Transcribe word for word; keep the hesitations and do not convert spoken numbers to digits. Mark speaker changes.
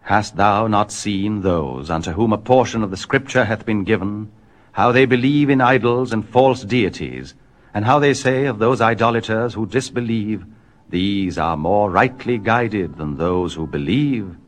Speaker 1: Hast thou not seen those unto whom a portion of the Scripture hath been given, how they believe in idols and false deities, and how they say of those idolaters who disbelieve, These are more rightly guided than those who believe?